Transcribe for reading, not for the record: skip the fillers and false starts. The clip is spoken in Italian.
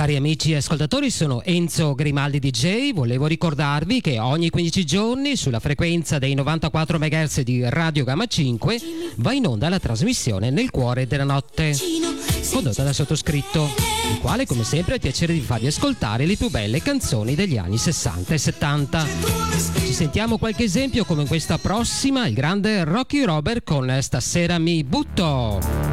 Cari amici e ascoltatori, sono Enzo Grimaldi DJ. Volevo ricordarvi che ogni 15 giorni sulla frequenza dei 94 MHz di Radio Gamma 5 va in onda la trasmissione Nel cuore della notte, condotta dal sottoscritto, il quale come sempre ha il piacere di farvi ascoltare le più belle canzoni degli anni 60 e 70. Ci sentiamo qualche esempio come in questa prossima, il grande Rocky Robert con Stasera mi butto.